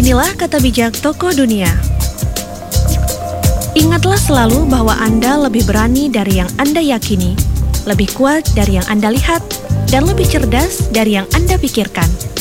Inilah kata bijak Tokoh Dunia. Ingatlah selalu bahwa Anda lebih berani dari yang Anda yakini, lebih kuat dari yang Anda lihat, dan lebih cerdas dari yang Anda pikirkan.